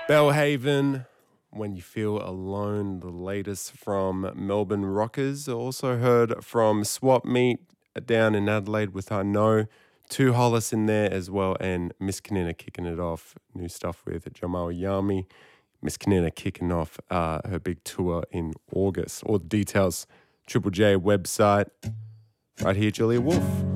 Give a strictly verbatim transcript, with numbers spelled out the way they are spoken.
Bellhaven, When You Feel Alone, the latest from Melbourne Rockers. Also heard from Swap Meet down in Adelaide with I Know. Two Hollis in there as well, and Miss Kanina kicking it off. New stuff with Jamal Yami. Miss Kanina kicking off uh, her big tour in August. All the details, Triple J website. Right here, Julia Wolf.